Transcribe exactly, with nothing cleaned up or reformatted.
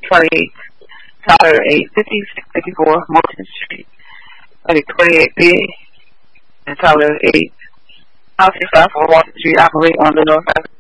twenty-eight, Tyler eight fifty-six fifty-four, Moulton Street. Okay, twenty-eight B and Tyler eight. House staff for Walton Street operate on the north side.